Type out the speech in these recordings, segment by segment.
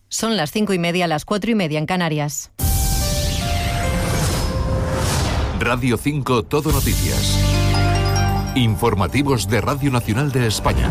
Son las 5:30, las 4:30 en Canarias. Radio 5 Todo Noticias. Informativos de Radio Nacional de España.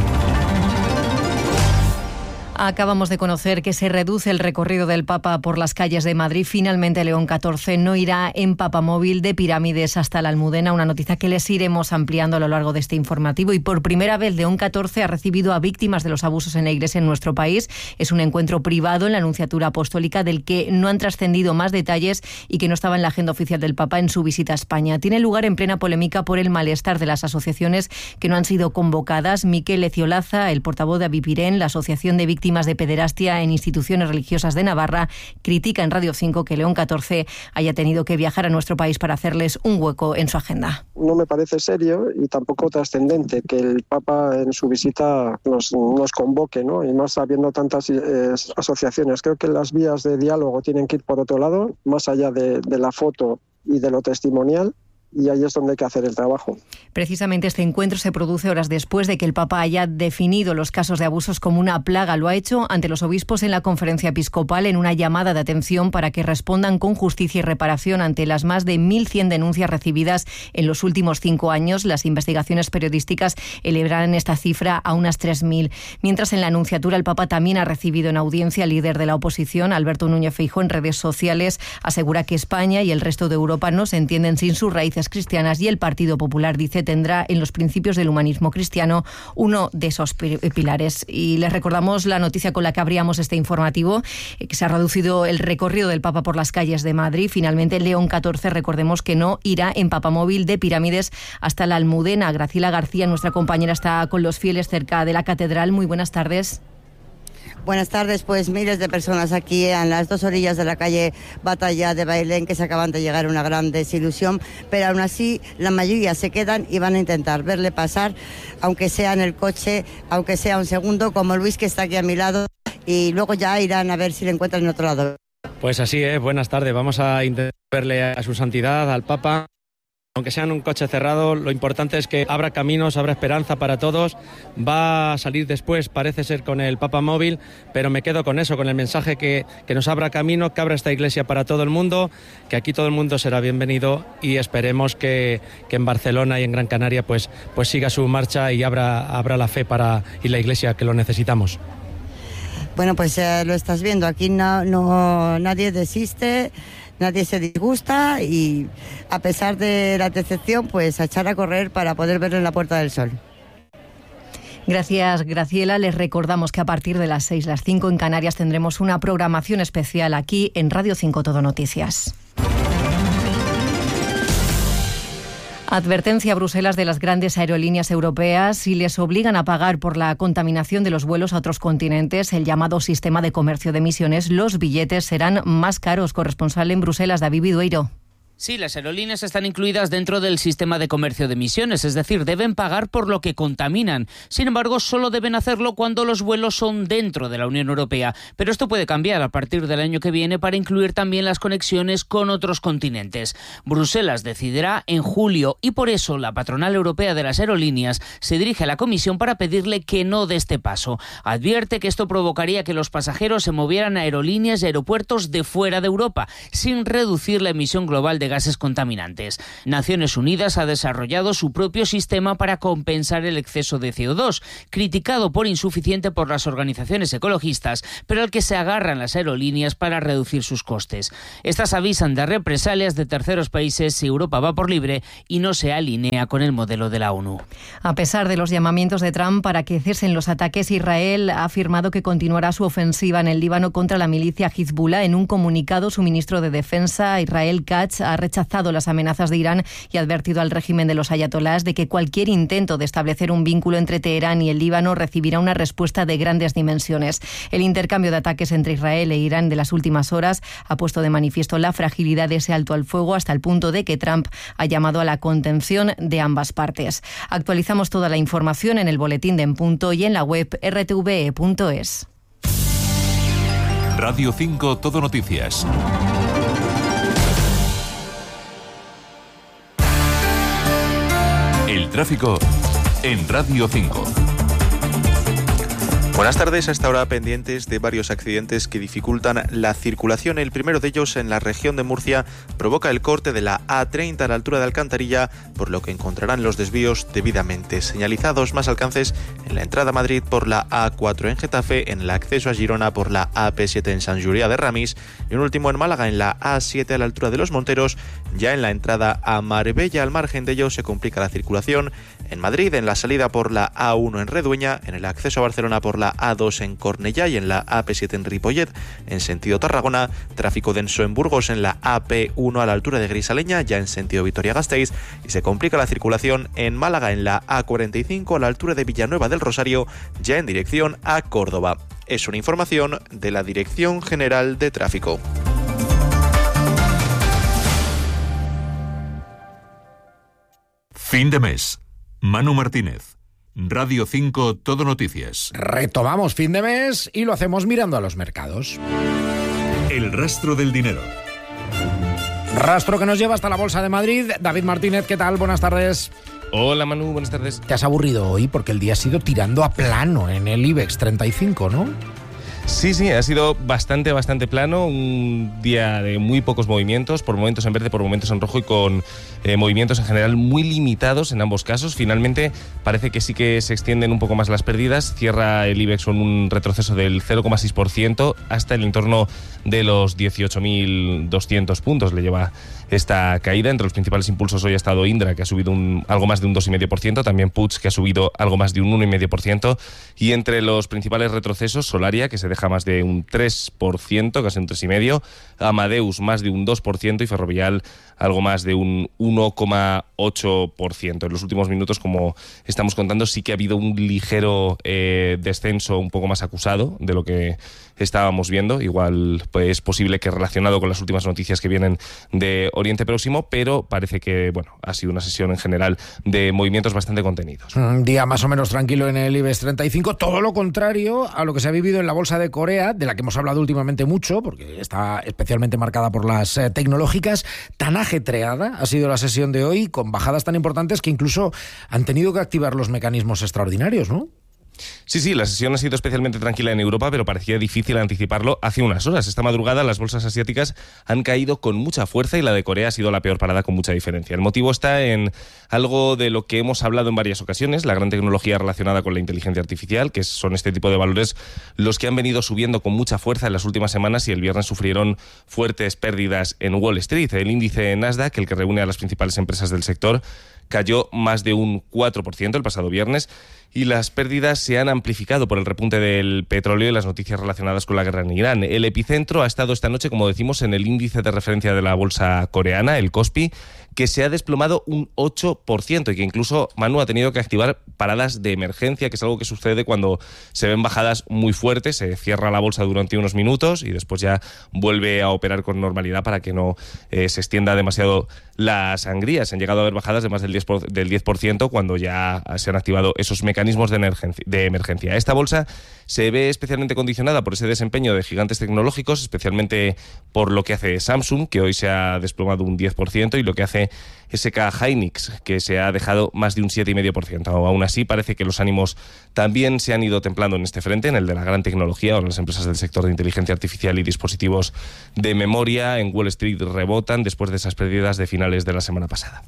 Acabamos de conocer que se reduce el recorrido del Papa por las calles de Madrid. Finalmente, León XIV no irá en papamóvil de Pirámides hasta la Almudena, una noticia que les iremos ampliando a lo largo de este informativo. Y por primera vez, León XIV ha recibido a víctimas de los abusos en la Iglesia en nuestro país. Es un encuentro privado en la Nunciatura Apostólica del que no han trascendido más detalles y que no estaba en la agenda oficial del Papa en su visita a España. Tiene lugar en plena polémica por el malestar de las asociaciones que no han sido convocadas. Miquel Eciolaza, el portavoz de Avipirén, la Asociación de Víctimas de Pederastia en Instituciones Religiosas de Navarra, critica en Radio 5 que León XIV haya tenido que viajar a nuestro país para hacerles un hueco en su agenda. No me parece serio y tampoco trascendente que el Papa en su visita nos convoque, ¿no? Y más habiendo tantas asociaciones. Creo que las vías de diálogo tienen que ir por otro lado, más allá de la foto y de lo testimonial. Y ahí es donde hay que hacer el trabajo. Precisamente este encuentro se produce horas después de que el Papa haya definido los casos de abusos como una plaga. Lo ha hecho ante los obispos en la conferencia episcopal en una llamada de atención para que respondan con justicia y reparación ante las más de 1.100 denuncias recibidas en los últimos 5 años. Las investigaciones periodísticas elevarán esta cifra a unas 3.000. Mientras en la Nunciatura el Papa también ha recibido en audiencia al líder de la oposición, Alberto Núñez Feijóo, en redes sociales. Asegura que España y el resto de Europa no se entienden sin sus raíces cristianas y el Partido Popular, dice, tendrá en los principios del humanismo cristiano uno de esos pilares. Y les recordamos la noticia con la que abríamos este informativo, que se ha reducido el recorrido del Papa por las calles de Madrid. Finalmente, León XIV, recordemos que no irá en papamóvil de Pirámides hasta la Almudena. Graciela García, nuestra compañera, está con los fieles cerca de la catedral. Muy buenas tardes. Buenas tardes, pues miles de personas aquí en las dos orillas de la calle Batalla de Bailén, que se acaban de llegar, una gran desilusión, pero aún así la mayoría se quedan y van a intentar verle pasar, aunque sea en el coche, aunque sea un segundo, como Luis, que está aquí a mi lado, y luego ya irán a ver si le encuentran en otro lado. Pues así es, buenas tardes, vamos a intentar verle a su santidad, al Papa. Aunque sea en un coche cerrado, lo importante es que abra caminos, abra esperanza para todos. Va a salir después, parece ser, con el Papa móvil, pero me quedo con eso, con el mensaje que nos abra camino, que abra esta iglesia para todo el mundo, que aquí todo el mundo será bienvenido y esperemos que en Barcelona y en Gran Canaria pues siga su marcha y abra la fe y la iglesia, que lo necesitamos. Bueno, pues lo estás viendo, aquí no nadie desiste. Nadie se disgusta y, a pesar de la decepción, pues a echar a correr para poder verlo en la Puerta del Sol. Gracias, Graciela. Les recordamos que a partir de las 6, las 5 en Canarias, tendremos una programación especial aquí en Radio 5 Todo Noticias. Advertencia a Bruselas de las grandes aerolíneas europeas: si les obligan a pagar por la contaminación de los vuelos a otros continentes, el llamado sistema de comercio de emisiones, los billetes serán más caros. Corresponsal en Bruselas, David Vidueiro. Sí, las aerolíneas están incluidas dentro del sistema de comercio de emisiones, es decir, deben pagar por lo que contaminan. Sin embargo, solo deben hacerlo cuando los vuelos son dentro de la Unión Europea. Pero esto puede cambiar a partir del año que viene para incluir también las conexiones con otros continentes. Bruselas decidirá en julio y por eso la patronal europea de las aerolíneas se dirige a la Comisión para pedirle que no dé este paso. Advierte que esto provocaría que los pasajeros se movieran a aerolíneas y aeropuertos de fuera de Europa, sin reducir la emisión global de gases contaminantes. Naciones Unidas ha desarrollado su propio sistema para compensar el exceso de CO2, criticado por insuficiente por las organizaciones ecologistas, pero al que se agarran las aerolíneas para reducir sus costes. Estas avisan de represalias de terceros países si Europa va por libre y no se alinea con el modelo de la ONU. A pesar de los llamamientos de Trump para que cesen los ataques, Israel ha afirmado que continuará su ofensiva en el Líbano contra la milicia Hezbollah. En un comunicado, su ministro de Defensa, Israel Katz, ha rechazado las amenazas de Irán y ha advertido al régimen de los ayatolás de que cualquier intento de establecer un vínculo entre Teherán y el Líbano recibirá una respuesta de grandes dimensiones. El intercambio de ataques entre Israel e Irán de las últimas horas ha puesto de manifiesto la fragilidad de ese alto al fuego, hasta el punto de que Trump ha llamado a la contención de ambas partes. Actualizamos toda la información en el boletín de En Punto y en la web rtve.es. Radio 5 Todo Noticias. El tráfico en Radio 5. Buenas tardes. Hasta ahora pendientes de varios accidentes que dificultan la circulación. El primero de ellos en la región de Murcia provoca el corte de la A30 a la altura de Alcantarilla, por lo que encontrarán los desvíos debidamente señalizados. Más alcances en la entrada a Madrid por la A4 en Getafe, en el acceso a Girona por la AP7 en Sant Julià de Ramis y un último en Málaga en la A7 a la altura de Los Monteros. Ya en la entrada a Marbella, al margen de ello, se complica la circulación en Madrid, en la salida por la A1 en Redueña, en el acceso a Barcelona por la A2 en Cornellá y en la AP7 en Ripollet, en sentido Tarragona. Tráfico denso en Burgos en la AP1 a la altura de Grisaleña, ya en sentido Vitoria-Gasteiz, y se complica la circulación en Málaga en la A45 a la altura de Villanueva del Rosario, ya en dirección a Córdoba. Es una información de la Dirección General de Tráfico. Fin de mes. Manu Martínez. Radio 5 Todo Noticias. Retomamos fin de mes y lo hacemos mirando a los mercados. El rastro del dinero. Rastro que nos lleva hasta la Bolsa de Madrid. David Martínez, ¿qué tal? Buenas tardes. Hola Manu, buenas tardes. ¿Te has aburrido hoy? Porque el día ha sido tirando a plano en el IBEX 35, ¿no? Sí, ha sido bastante plano, un día de muy pocos movimientos, por momentos en verde, por momentos en rojo y con movimientos en general muy limitados en ambos casos. Finalmente parece que sí que se extienden un poco más las pérdidas, cierra el IBEX con un retroceso del 0,6% hasta el entorno de los 18.200 puntos, le lleva esta caída. Entre los principales impulsos hoy ha estado Indra, que ha subido algo más de un 2,5%, también Puig, que ha subido algo más de un 1,5%, y entre los principales retrocesos, Solaria, que se deja más de un 3%, casi un 3,5%, Amadeus más de un 2% y Ferrovial algo más de un 1,8%. En los últimos minutos, como estamos contando, sí que ha habido un ligero descenso un poco más acusado de lo que estábamos viendo. Igual pues, es posible que relacionado con las últimas noticias que vienen de Oriente Próximo, pero parece que ha sido una sesión en general de movimientos bastante contenidos. Un día más o menos tranquilo en el IBEX 35, todo lo contrario a lo que se ha vivido en la Bolsa de Corea, de la que hemos hablado últimamente mucho, porque está especialmente marcada por las tecnológicas. Tan ajetreada ha sido la sesión de hoy, con bajadas tan importantes que incluso han tenido que activar los mecanismos extraordinarios, ¿no? Sí, la sesión ha sido especialmente tranquila en Europa, pero parecía difícil anticiparlo hace unas horas. Esta madrugada las bolsas asiáticas han caído con mucha fuerza y la de Corea ha sido la peor parada con mucha diferencia. El motivo está en algo de lo que hemos hablado en varias ocasiones, la gran tecnología relacionada con la inteligencia artificial, que son este tipo de valores los que han venido subiendo con mucha fuerza en las últimas semanas y el viernes sufrieron fuertes pérdidas en Wall Street. El índice Nasdaq, el que reúne a las principales empresas del sector, cayó más de un 4% el pasado viernes y las pérdidas se han amplificado por el repunte del petróleo y las noticias relacionadas con la guerra en Irán. El epicentro ha estado esta noche, como decimos, en el índice de referencia de la bolsa coreana, el Kospi, que se ha desplomado un 8% y que incluso Manu ha tenido que activar paradas de emergencia, que es algo que sucede cuando se ven bajadas muy fuertes, se cierra la bolsa durante unos minutos y después ya vuelve a operar con normalidad para que no se extienda demasiado la sangría. Se han llegado a ver bajadas de más del 10% cuando ya se han activado esos mecanismos de emergencia. Esta bolsa se ve especialmente condicionada por ese desempeño de gigantes tecnológicos, especialmente por lo que hace Samsung, que hoy se ha desplomado un 10%, y lo que hace SK Hynix, que se ha dejado más de un 7,5%. Aún así, parece que los ánimos también se han ido templando en este frente, en el de la gran tecnología o en las empresas del sector de inteligencia artificial y dispositivos de memoria. En Wall Street rebotan después de esas pérdidas de finales de la semana pasada.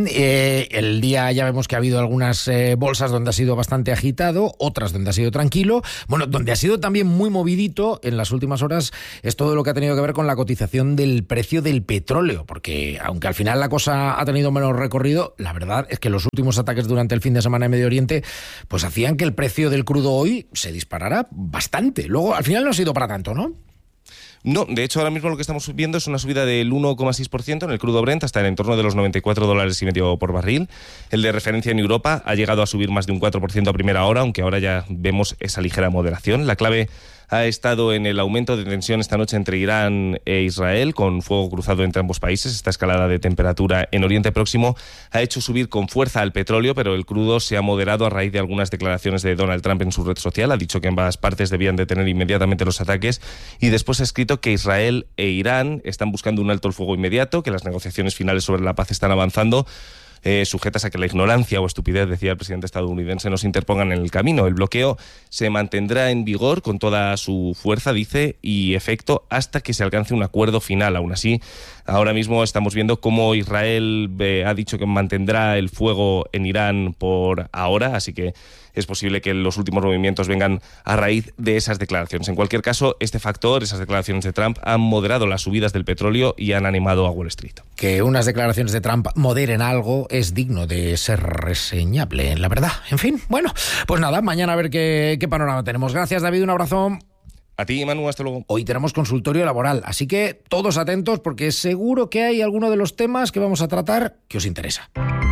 El día ya vemos que ha habido algunas bolsas donde ha sido bastante agitado, otras donde ha sido tranquilo. Bueno, donde ha sido también muy movidito en las últimas horas es todo lo que ha tenido que ver con la cotización del precio del petróleo, porque aunque al final la cosa ha tenido menos recorrido, la verdad es que los últimos ataques durante el fin de semana en Medio Oriente pues hacían que el precio del crudo hoy se disparara bastante. Luego, al final no ha sido para tanto, ¿no? No, de hecho ahora mismo lo que estamos viendo es una subida del 1,6% en el crudo Brent hasta el entorno de los $94.5 por barril. El de referencia en Europa ha llegado a subir más de un 4% a primera hora, aunque ahora ya vemos esa ligera moderación. La clave ha estado en el aumento de tensión esta noche entre Irán e Israel, con fuego cruzado entre ambos países. Esta escalada de temperatura en Oriente Próximo ha hecho subir con fuerza al petróleo, pero el crudo se ha moderado a raíz de algunas declaraciones de Donald Trump en su red social. Ha dicho que ambas partes debían detener inmediatamente los ataques y después ha escrito que Israel e Irán están buscando un alto el fuego inmediato, que las negociaciones finales sobre la paz están avanzando. sujetas a que la ignorancia o estupidez, decía el presidente estadounidense, nos interpongan en el camino. El bloqueo se mantendrá en vigor con toda su fuerza, dice, y efecto hasta que se alcance un acuerdo final. Aún así, ahora mismo estamos viendo cómo Israel ha dicho que mantendrá el fuego en Irán por ahora, así que es posible que los últimos movimientos vengan a raíz de esas declaraciones. En cualquier caso, este factor, esas declaraciones de Trump, han moderado las subidas del petróleo y han animado a Wall Street. Que unas declaraciones de Trump moderen algo es digno de ser reseñable, la verdad. En fin, bueno, pues nada, mañana a ver qué panorama tenemos. Gracias, David, un abrazo. A ti, Manu, hasta luego. Hoy tenemos consultorio laboral, así que todos atentos porque seguro que hay alguno de los temas que vamos a tratar que os interesa.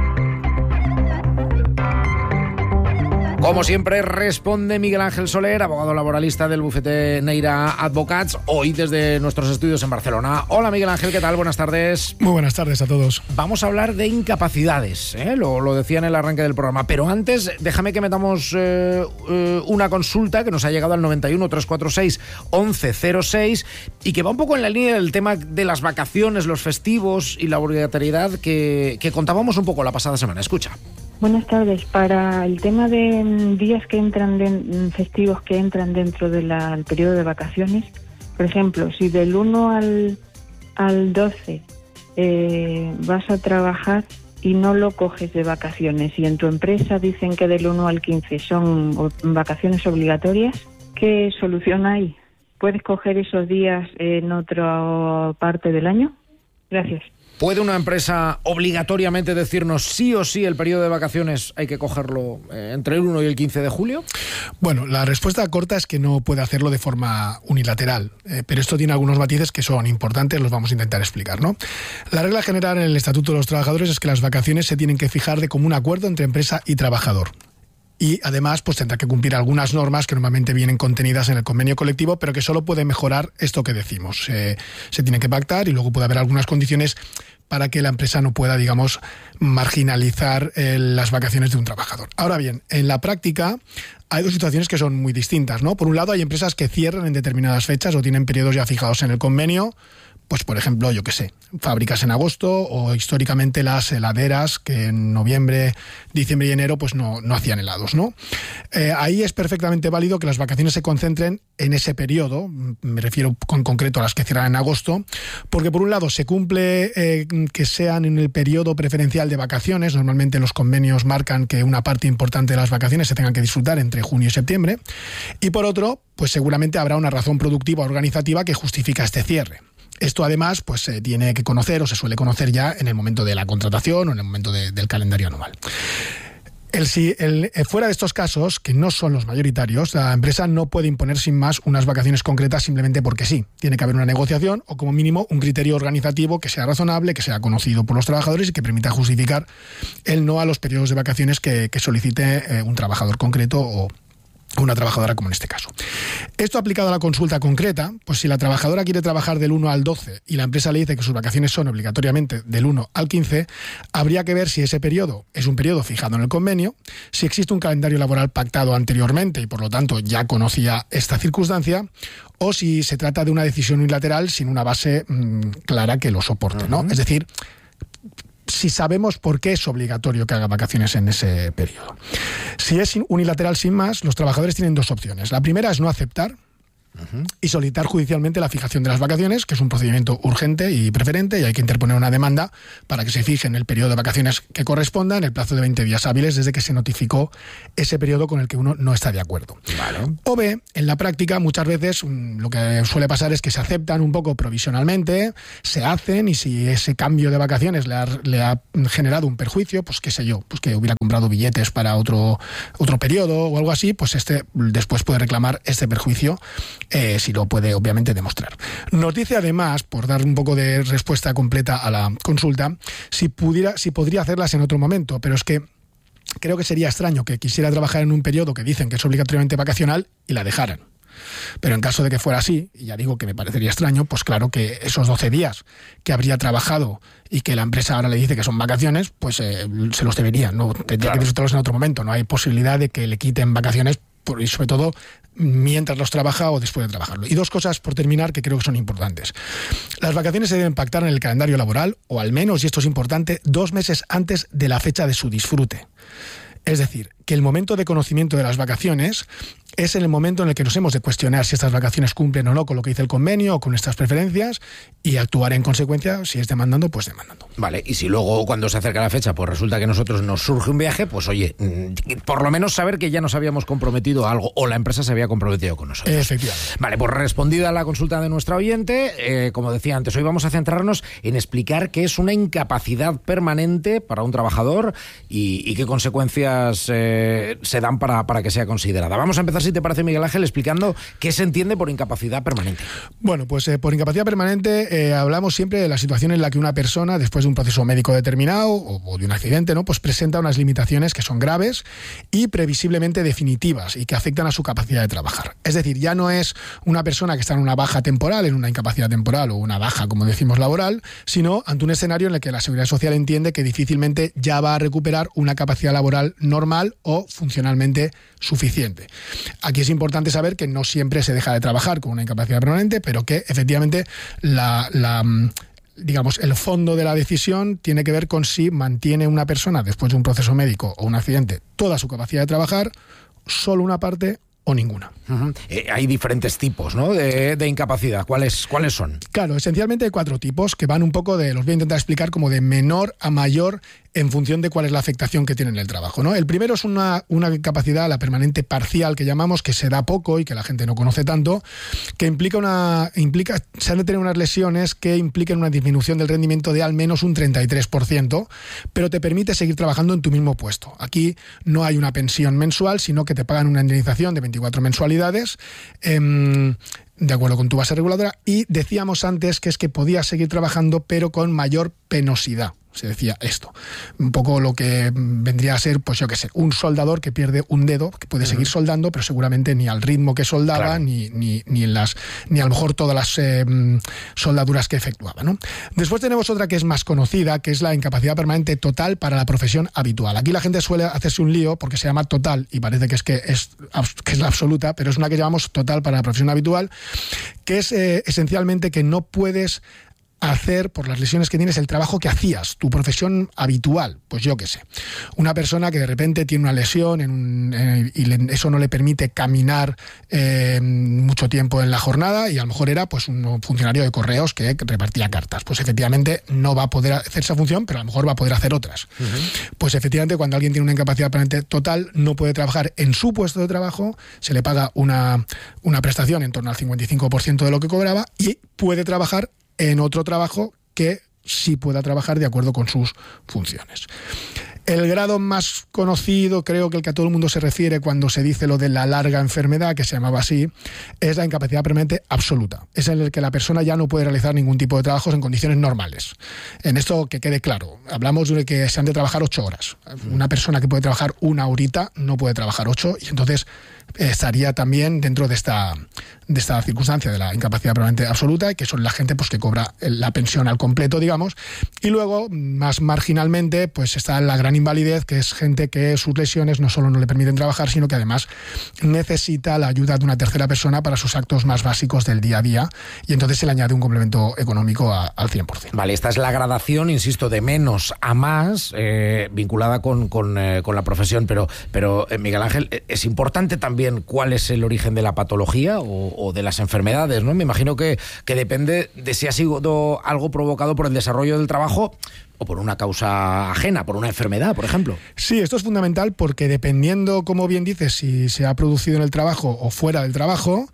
Como siempre, responde Miguel Ángel Soler, abogado laboralista del bufete Neira Advocats, hoy desde nuestros estudios en Barcelona. Hola, Miguel Ángel, ¿qué tal? Buenas tardes. Muy buenas tardes a todos. Vamos a hablar de incapacidades, lo decía en el arranque del programa, pero antes déjame que metamos una consulta que nos ha llegado al 91 346 1106 y que va un poco en la línea del tema de las vacaciones, los festivos y la obligatoriedad que contábamos un poco la pasada semana. Escucha. Buenas tardes. Para el tema de días que entran, festivos que entran dentro del periodo de vacaciones, por ejemplo, si del 1 al 12 vas a trabajar y no lo coges de vacaciones y en tu empresa dicen que del 1 al 15 son vacaciones obligatorias, ¿qué solución hay? ¿Puedes coger esos días en otra parte del año? Gracias. ¿Puede una empresa obligatoriamente decirnos sí o sí el periodo de vacaciones hay que cogerlo entre el 1 y el 15 de julio? Bueno, la respuesta corta es que no puede hacerlo de forma unilateral, pero esto tiene algunos matices que son importantes, los vamos a intentar explicar, ¿no? La regla general en el Estatuto de los Trabajadores es que las vacaciones se tienen que fijar de común acuerdo entre empresa y trabajador. Y además pues tendrá que cumplir algunas normas que normalmente vienen contenidas en el convenio colectivo, pero que solo puede mejorar esto que decimos. Se tiene que pactar y luego puede haber algunas condiciones para que la empresa no pueda, digamos, marginalizar las vacaciones de un trabajador. Ahora bien, en la práctica hay dos situaciones que son muy distintas, ¿no? Por un lado, hay empresas que cierran en determinadas fechas o tienen periodos ya fijados en el convenio. Pues, por ejemplo, yo qué sé, fábricas en agosto o históricamente las heladeras que en noviembre, diciembre y enero pues no hacían helados, ¿no? Ahí es perfectamente válido que las vacaciones se concentren en ese periodo, me refiero con concreto a las que cierran en agosto, porque por un lado se cumple que sean en el periodo preferencial de vacaciones, normalmente los convenios marcan que una parte importante de las vacaciones se tengan que disfrutar entre junio y septiembre, y por otro, pues seguramente habrá una razón productiva o organizativa que justifica este cierre. Esto además pues se tiene que conocer o se suele conocer ya en el momento de la contratación o en el momento del calendario anual. Fuera de estos casos, que no son los mayoritarios, la empresa no puede imponer sin más unas vacaciones concretas simplemente porque sí. Tiene que haber una negociación o como mínimo un criterio organizativo que sea razonable, que sea conocido por los trabajadores y que permita justificar el no a los periodos de vacaciones que solicite un trabajador concreto o una trabajadora como en este caso. Esto aplicado a la consulta concreta, pues si la trabajadora quiere trabajar del 1 al 12 y la empresa le dice que sus vacaciones son obligatoriamente del 1 al 15, habría que ver si ese periodo es un periodo fijado en el convenio, si existe un calendario laboral pactado anteriormente y por lo tanto ya conocía esta circunstancia, o si se trata de una decisión unilateral sin una base clara que lo soporte, ¿no? Es decir, si sabemos por qué es obligatorio que haga vacaciones en ese periodo. Si es unilateral sin más, los trabajadores tienen dos opciones. La primera es no aceptar y solicitar judicialmente la fijación de las vacaciones, que es un procedimiento urgente y preferente, y hay que interponer una demanda para que se fije en el periodo de vacaciones que corresponda en el plazo de 20 días hábiles desde que se notificó ese periodo con el que uno no está de acuerdo. Vale. O B, en la práctica muchas veces lo que suele pasar es que se aceptan un poco provisionalmente, se hacen, y si ese cambio de vacaciones le ha generado un perjuicio, pues qué sé yo, pues que hubiera comprado billetes para otro periodo o algo así, pues después puede reclamar este perjuicio si lo puede obviamente demostrar. Nos dice además, por dar un poco de respuesta completa a la consulta, si podría hacerlas en otro momento, pero es que creo que sería extraño que quisiera trabajar en un periodo que dicen que es obligatoriamente vacacional y la dejaran. Pero en caso de que fuera así, y ya digo que me parecería extraño, pues claro que esos 12 días que habría trabajado y que la empresa ahora le dice que son vacaciones, pues se los debería, no tendría que disfrutarlos en otro momento. No hay posibilidad de que le quiten vacaciones y sobre todo mientras los trabaja o después de trabajarlo. Y 2 cosas por terminar que creo que son importantes. Las vacaciones se deben pactar en el calendario laboral, o al menos, y esto es importante, 2 meses antes de la fecha de su disfrute. Es decir, que el momento de conocimiento de las vacaciones es en el momento en el que nos hemos de cuestionar si estas vacaciones cumplen o no con lo que dice el convenio o con nuestras preferencias, y actuar en consecuencia. Si es demandando, pues demandando. Vale, y si luego cuando se acerca la fecha pues resulta que a nosotros nos surge un viaje, pues oye, por lo menos saber que ya nos habíamos comprometido a algo, o la empresa se había comprometido con nosotros. Efectivamente. Vale, pues respondida la consulta de nuestra oyente, como decía antes, hoy vamos a centrarnos en explicar qué es una incapacidad permanente para un trabajador y qué consecuencias se dan para que sea considerada. Vamos a empezar, si te parece, Miguel Ángel, explicando qué se entiende por incapacidad permanente. Bueno, pues por incapacidad permanente hablamos siempre de la situación en la que una persona, después de un proceso médico determinado o de un accidente, ¿no?, pues presenta unas limitaciones que son graves y previsiblemente definitivas y que afectan a su capacidad de trabajar. Es decir, ya no es una persona que está en una baja temporal, en una incapacidad temporal o una baja, como decimos, laboral, sino ante un escenario en el que la Seguridad Social entiende que difícilmente ya va a recuperar una capacidad laboral normal o funcionalmente suficiente. Aquí es importante saber que no siempre se deja de trabajar con una incapacidad permanente, pero que efectivamente digamos, el fondo de la decisión tiene que ver con si mantiene una persona, después de un proceso médico o un accidente, toda su capacidad de trabajar, solo una parte o ninguna. Hay diferentes tipos, ¿no?, de incapacidad. ¿Cuáles son? Claro, esencialmente hay 4 tipos que van un poco los voy a intentar explicar como de menor a mayor en función de cuál es la afectación que tiene en el trabajo, ¿no? El primero es una incapacidad, la permanente parcial, que llamamos, que se da poco y que la gente no conoce tanto, que se han de tener unas lesiones que impliquen una disminución del rendimiento de al menos un 33%, pero te permite seguir trabajando en tu mismo puesto. Aquí no hay una pensión mensual, sino que te pagan una indemnización de 24 mensualidades, de acuerdo con tu base reguladora, y decíamos antes que es que podías seguir trabajando pero con mayor penosidad. Se decía esto, un poco lo que vendría a ser, pues yo qué sé, un soldador que pierde un dedo, que puede seguir soldando, pero seguramente ni al ritmo que soldaba, claro, ni a lo mejor todas las soldaduras que efectuaba, ¿no? Después tenemos otra que es más conocida, que es la incapacidad permanente total para la profesión habitual. Aquí la gente suele hacerse un lío porque se llama total y parece que es la absoluta, pero es una que llamamos total para la profesión habitual, que es esencialmente que no puedes hacer, por las lesiones que tienes, el trabajo que hacías, tu profesión habitual. Pues yo qué sé, una persona que de repente tiene una lesión y eso no le permite caminar mucho tiempo en la jornada, y a lo mejor era pues un funcionario de correos que repartía cartas. Pues efectivamente no va a poder hacer esa función, pero a lo mejor va a poder hacer otras. Pues efectivamente, cuando alguien tiene una incapacidad permanente total, no puede trabajar en su puesto de trabajo, se le paga una prestación en torno al 55% de lo que cobraba, y puede trabajar en otro trabajo que sí pueda trabajar de acuerdo con sus funciones. El grado más conocido, creo que el que a todo el mundo se refiere cuando se dice lo de la larga enfermedad, que se llamaba así, es la incapacidad permanente absoluta. Es en el que la persona ya no puede realizar ningún tipo de trabajos en condiciones normales. En esto que quede claro, hablamos de que se han de trabajar 8 horas. Una persona que puede trabajar 1 horita no puede trabajar 8, y entonces estaría también dentro de esta circunstancia de la incapacidad permanente absoluta, que son la gente pues que cobra la pensión al completo, digamos. Y luego, más marginalmente, pues está la gran invalidez, que es gente que sus lesiones no solo no le permiten trabajar, sino que además necesita la ayuda de una tercera persona para sus actos más básicos del día a día, y entonces se le añade un complemento económico al 100%. Vale, esta es la gradación, insisto, de menos a más, vinculada con la profesión, pero Miguel Ángel, es importante también cuál es el origen de la patología o de las enfermedades, ¿no? Me imagino que depende de si ha sido algo provocado por el desarrollo del trabajo o por una causa ajena, por una enfermedad, por ejemplo. Sí, esto es fundamental porque dependiendo, como bien dices, si se ha producido en el trabajo o fuera del trabajo,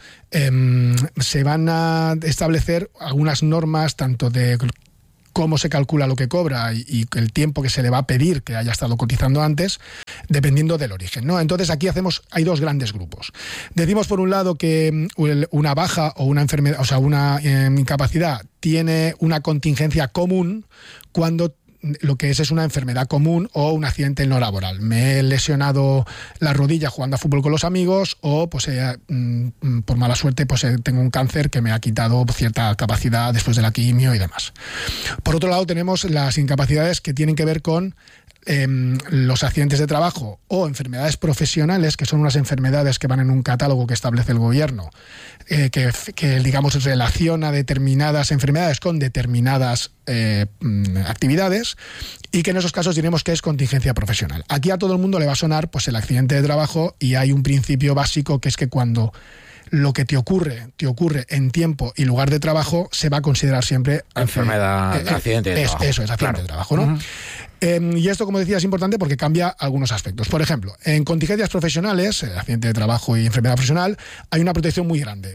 se van a establecer algunas normas, tanto de cómo se calcula lo que cobra y el tiempo que se le va a pedir que haya estado cotizando antes, dependiendo del origen, ¿no? Entonces aquí hay 2 grandes grupos. Decimos por un lado que una baja o una enfermedad, o sea, una incapacidad tiene una contingencia común cuando lo que es una enfermedad común o un accidente no laboral. Me he lesionado la rodilla jugando a fútbol con los amigos, o pues por mala suerte pues tengo un cáncer que me ha quitado cierta capacidad después de la quimio y demás. Por otro lado tenemos las incapacidades que tienen que ver con los accidentes de trabajo o enfermedades profesionales, que son unas enfermedades que van en un catálogo que establece el gobierno, que digamos relaciona determinadas enfermedades con determinadas actividades, y que en esos casos diremos que es contingencia profesional. Aquí a todo el mundo le va a sonar pues el accidente de trabajo, y hay un principio básico que es que cuando lo que te ocurre en tiempo y lugar de trabajo, se va a considerar siempre enfermedad, accidente de trabajo. Eso es, accidente de trabajo, ¿no? Y esto, como decía, es importante porque cambia algunos aspectos. Por ejemplo, en contingencias profesionales, accidente de trabajo y enfermedad profesional, hay una protección muy grande.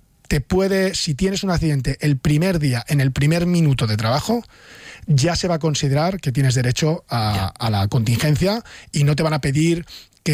Si tienes un accidente el primer día, en el primer minuto de trabajo, ya se va a considerar que tienes derecho a la contingencia, y no te van a pedir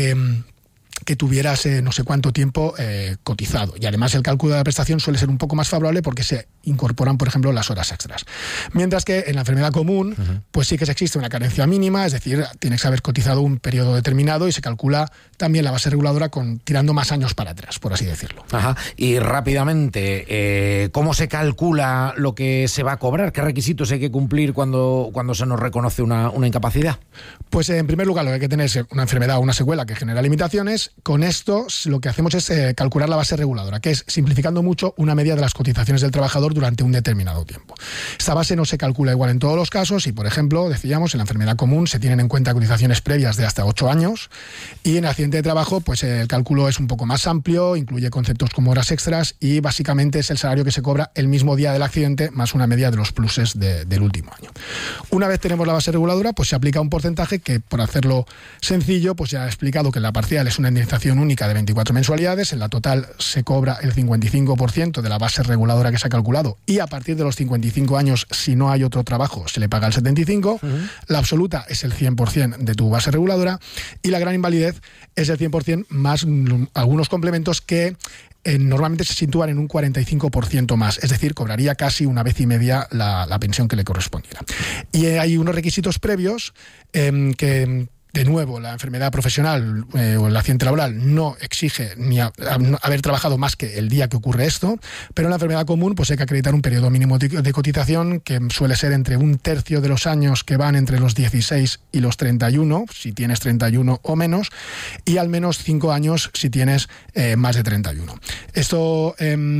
que tuvieras no sé cuánto tiempo cotizado. Y además el cálculo de la prestación suele ser un poco más favorable porque se incorporan, por ejemplo, las horas extras. Mientras que en la enfermedad común, pues sí que existe una carencia mínima, es decir, tienes que haber cotizado un periodo determinado, y se calcula también la base reguladora tirando más años para atrás, por así decirlo. Ajá. Y rápidamente, ¿cómo se calcula lo que se va a cobrar? ¿Qué requisitos hay que cumplir cuando se nos reconoce una incapacidad? Pues en primer lugar, lo que hay que tener es una enfermedad o una secuela que genera limitaciones. Con esto lo que hacemos es calcular la base reguladora, que es, simplificando mucho, una media de las cotizaciones del trabajador durante un determinado tiempo. Esta base no se calcula igual en todos los casos, y por ejemplo, decíamos, en la enfermedad común se tienen en cuenta cotizaciones previas de hasta 8 años, y en accidente de trabajo pues el cálculo es un poco más amplio, incluye conceptos como horas extras, y básicamente es el salario que se cobra el mismo día del accidente más una media de los pluses del último año. Una vez tenemos la base reguladora, pues se aplica un porcentaje que, por hacerlo sencillo, pues ya he explicado que la parcial es una indemnización única de 24 mensualidades, en la total se cobra el 55% de la base reguladora que se ha calculado, y a partir de los 55 años, si no hay otro trabajo, se le paga el 75%, la absoluta es el 100% de tu base reguladora, y la gran invalidez es el 100% más algunos complementos que normalmente se sitúan en un 45% más, es decir, cobraría casi una vez y media la pensión que le correspondiera. Y hay unos requisitos previos que, de nuevo, la enfermedad profesional o el accidente laboral no exige ni haber trabajado más que el día que ocurre esto, pero en la enfermedad común pues hay que acreditar un periodo mínimo de cotización que suele ser entre un tercio de los años, que van entre los 16 y los 31, si tienes 31 o menos, y al menos 5 años si tienes más de 31. Esto,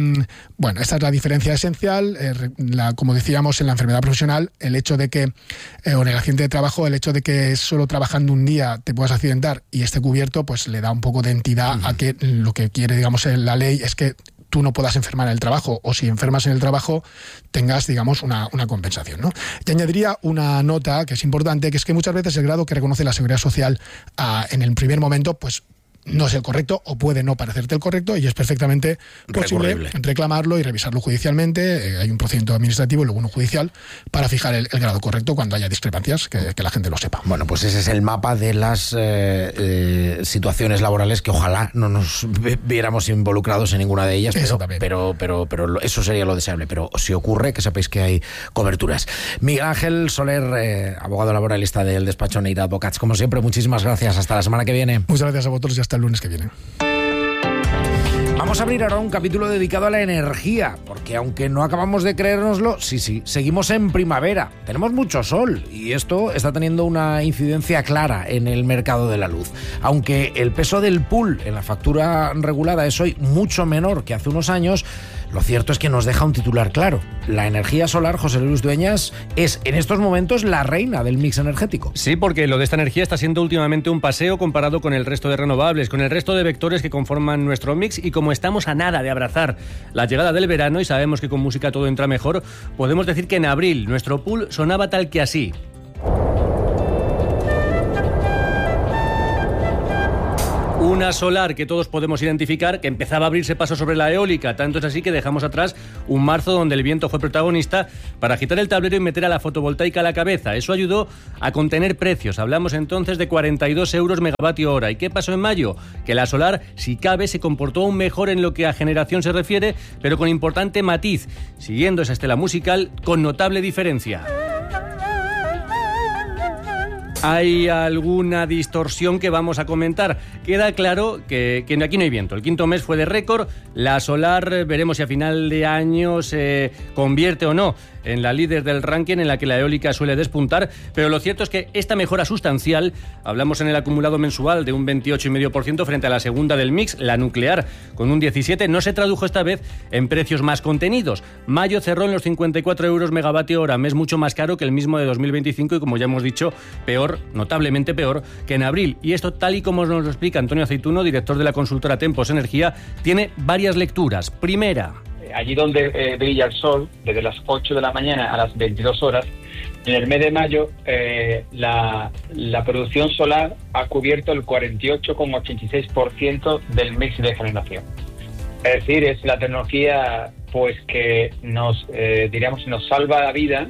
esta es la diferencia esencial. Como decíamos, en la enfermedad profesional, el hecho de que, o en el accidente de trabajo, el hecho de que solo trabajando un día te puedas accidentar y esté cubierto, pues le da un poco de entidad a que lo que quiere, digamos, la ley es que tú no puedas enfermar en el trabajo, o si enfermas en el trabajo tengas, digamos, una compensación, ¿no? Y añadiría una nota que es importante, que es que muchas veces el grado que reconoce la Seguridad Social en el primer momento, pues no es el correcto, o puede no parecerte el correcto, y es perfectamente posible reclamarlo y revisarlo judicialmente. Hay un procedimiento administrativo y luego uno judicial para fijar el grado correcto cuando haya discrepancias, que la gente lo sepa. Bueno, pues ese es el mapa de las situaciones laborales que ojalá no nos viéramos involucrados en ninguna de ellas, pero eso sería lo deseable. Pero si ocurre, que sepáis que hay coberturas. Miguel Ángel Soler, abogado laboralista del despacho Neira Advocats, como siempre, muchísimas gracias. Hasta la semana que viene. Muchas gracias a vosotros y hasta el lunes que viene. Vamos a abrir ahora un capítulo dedicado a la energía, porque aunque no acabamos de creérnoslo, sí, seguimos en primavera, tenemos mucho sol, y esto está teniendo una incidencia clara en el mercado de la luz. Aunque el peso del pool en la factura regulada es hoy mucho menor que hace unos años, lo cierto es que nos deja un titular claro. La energía solar, José Luis Dueñas, es en estos momentos la reina del mix energético. Sí, porque lo de esta energía está siendo últimamente un paseo comparado con el resto de renovables, con el resto de vectores que conforman nuestro mix, y como estamos a nada de abrazar la llegada del verano y sabemos que con música todo entra mejor, podemos decir que en abril nuestro pool sonaba tal que así. Una solar que todos podemos identificar, que empezaba a abrirse paso sobre la eólica. Tanto es así que dejamos atrás un marzo donde el viento fue protagonista para agitar el tablero y meter a la fotovoltaica a la cabeza. Eso ayudó a contener precios. Hablamos entonces de 42 euros megavatio hora. ¿Y qué pasó en mayo? Que la solar, si cabe, se comportó aún mejor en lo que a generación se refiere, pero con importante matiz, siguiendo esa estela musical con notable diferencia. hay alguna distorsión que vamos a comentar. Queda claro que aquí no hay viento. El quinto mes fue de récord. La solar, veremos si a final de año se convierte o no en la líder del ranking, en la que la eólica suele despuntar, pero lo cierto es que esta mejora sustancial, hablamos en el acumulado mensual de un 28,5% frente a la segunda del mix, la nuclear, con un 17%, no se tradujo esta vez en precios más contenidos. Mayo cerró en los 54 euros megavatio hora, mes mucho más caro que el mismo de 2025 y, como ya hemos dicho, peor, notablemente peor que en abril. Y esto, tal y como nos lo explica Antonio Aceituno, director de la consultora Tempos Energía, tiene varias lecturas. Primera, allí donde brilla el sol, desde las 8 de la mañana a las 22 horas, en el mes de mayo la producción solar ha cubierto el 48,86% del mix de generación. Es decir, es la tecnología pues que nos salva la vida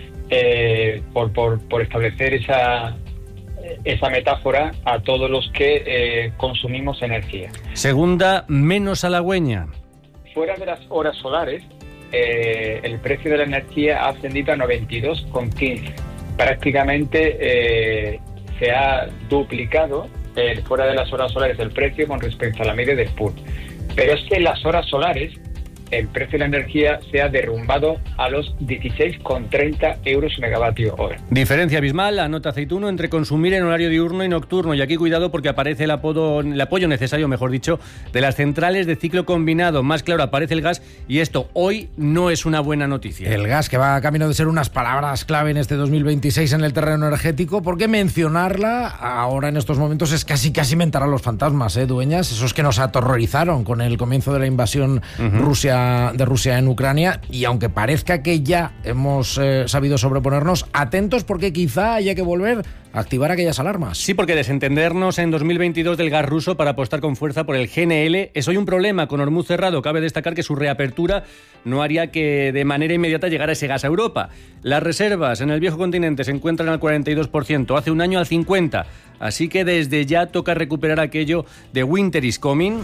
por establecer esa metáfora a todos los que consumimos energía. Segunda, menos halagüeña. Fuera de las horas solares, el precio de la energía ha ascendido a 92,15. Prácticamente se ha duplicado fuera de las horas solares el precio con respecto a la media del PUR. Pero es que en las horas solares el precio de la energía se ha derrumbado a los 16,30 euros megavatio hora. Diferencia abismal, anota Aceituno, entre consumir en horario diurno y nocturno. Y aquí cuidado porque aparece el apoyo necesario, mejor dicho, de las centrales de ciclo combinado. Más claro, aparece el gas y esto hoy no es una buena noticia. El gas, que va a camino de ser unas palabras clave en este 2026 en el terreno energético, porque mencionarla ahora en estos momentos es casi mentar a los fantasmas, Dueñas, esos que nos aterrorizaron con el comienzo de la invasión de Rusia en Ucrania, y aunque parezca que ya hemos sabido sobreponernos, atentos porque quizá haya que volver a activar aquellas alarmas. Sí, porque desentendernos en 2022 del gas ruso para apostar con fuerza por el GNL es hoy un problema. Con Hormuz cerrado, cabe destacar que su reapertura no haría que de manera inmediata llegara ese gas a Europa. Las reservas en el viejo continente se encuentran al 42%, hace un año al 50%, así que desde ya toca recuperar aquello de Winter is coming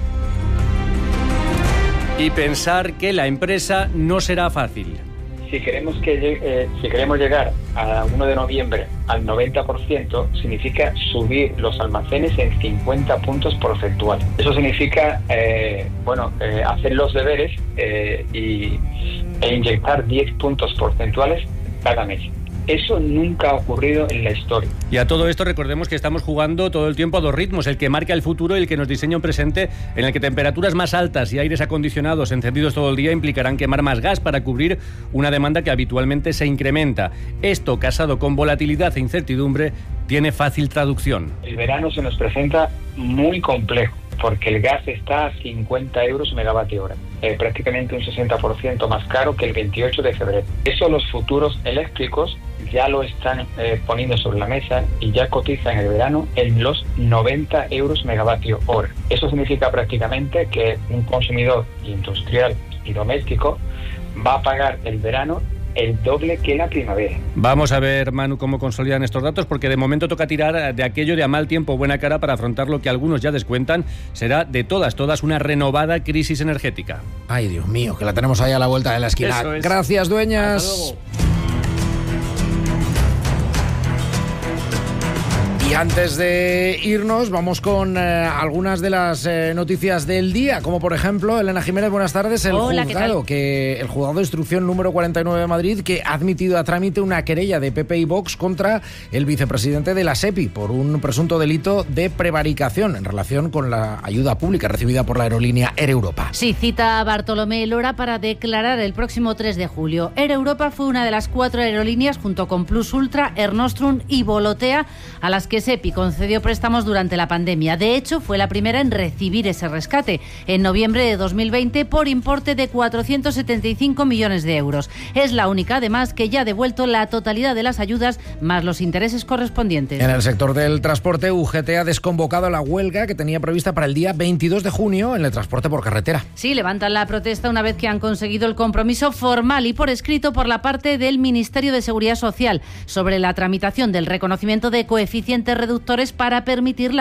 y pensar que la empresa no será fácil. Si queremos llegar a 1 de noviembre al 90%, significa subir los almacenes en 50 puntos porcentuales. Eso significa hacer los deberes e inyectar 10 puntos porcentuales cada mes. Eso nunca ha ocurrido en la historia. Y a todo esto recordemos que estamos jugando todo el tiempo a dos ritmos, el que marca el futuro y el que nos diseña un presente en el que temperaturas más altas y aires acondicionados encendidos todo el día implicarán quemar más gas para cubrir una demanda que habitualmente se incrementa. Esto, casado con volatilidad e incertidumbre, tiene fácil traducción. El verano se nos presenta muy complejo, porque el gas está a 50 euros megavatio hora, prácticamente un 60% más caro que el 28 de febrero. Eso los futuros eléctricos ya lo están poniendo sobre la mesa y ya cotizan el verano en los 90 euros megavatio hora. Eso significa prácticamente que un consumidor industrial y doméstico va a pagar el verano el doble que la primavera. Vamos a ver, Manu, cómo consolidan estos datos, porque de momento toca tirar de aquello de a mal tiempo buena cara para afrontar lo que algunos ya descuentan será de todas una renovada crisis energética. Ay, Dios mío, que la tenemos ahí a la vuelta de la esquina. Eso es. Gracias, Dueñas. Hasta luego. Y antes de irnos, vamos con algunas de las noticias del día, como por ejemplo, Elena Jiménez, buenas tardes. El juzgado de instrucción número 49 de Madrid, que ha admitido a trámite una querella de PP y Vox contra el vicepresidente de la SEPI por un presunto delito de prevaricación en relación con la ayuda pública recibida por la aerolínea Air Europa. Sí, cita a Bartolomé Lora para declarar el próximo 3 de julio. Air Europa fue una de las 4 aerolíneas, junto con Plus Ultra, Air Nostrum y Volotea, a las que SEPI concedió préstamos durante la pandemia. De hecho, fue la primera en recibir ese rescate en noviembre de 2020 por importe de 475 millones de euros. Es la única, además, que ya ha devuelto la totalidad de las ayudas más los intereses correspondientes. En el sector del transporte, UGT ha desconvocado la huelga que tenía prevista para el día 22 de junio en el transporte por carretera. Sí, levantan la protesta una vez que han conseguido el compromiso formal y por escrito por la parte del Ministerio de Seguridad Social sobre la tramitación del reconocimiento de coeficientes reductores para permitir la